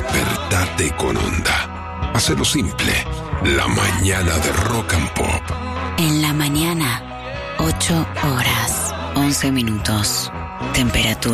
Despertate con Onda. Hacelo simple. La mañana de Rock and Pop. En la mañana, 8 horas, 11 minutos. Temperatura